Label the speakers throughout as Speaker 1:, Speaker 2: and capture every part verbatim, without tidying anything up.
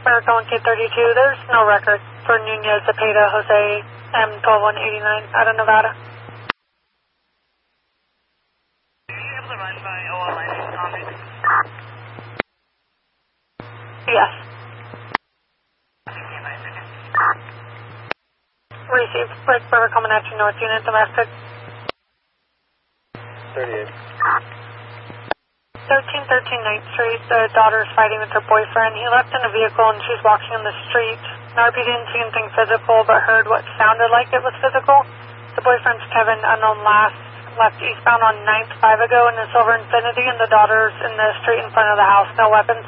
Speaker 1: America one K thirty-two, there's no record for Nunez Zepeda Jose M twelve one eighty-nine out of Nevada.
Speaker 2: Are you able to run by O L N in Congress?
Speaker 1: Yes. Received. Lake River coming at you, North Unit, domestic.
Speaker 3: thirty-eight.
Speaker 1: thirteen thirteen ninth Street, the daughter's fighting with her boyfriend. He left in a vehicle and she's walking on the street. N R P didn't see anything physical, but heard what sounded like it was physical. The boyfriend's Kevin, unknown last, left eastbound on ninth five ago in a silver Infiniti, and the daughter's in the street in front of the house. No weapons.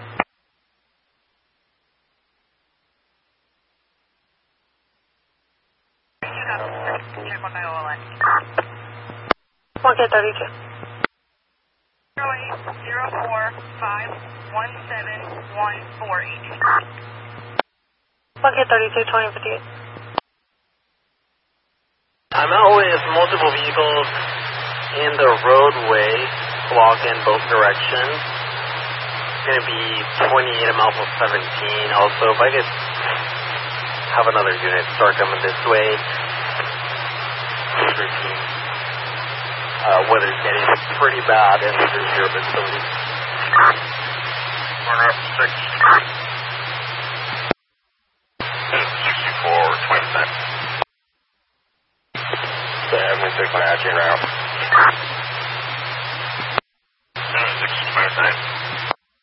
Speaker 1: one K thirty-two.
Speaker 2: zero eight zero four five one seven one four eight.
Speaker 1: one K thirty-two, twenty fifty-eight.
Speaker 3: I'm out with multiple vehicles in the roadway, blocking both directions. It's going to be twenty-eight at Alpha seventeen. Also, if I could have another unit start coming this way. thirteen. Uh, weather's getting pretty bad in the zero facility.
Speaker 4: We're up six. sixty-four, twenty-six. seven, six, nine, right now.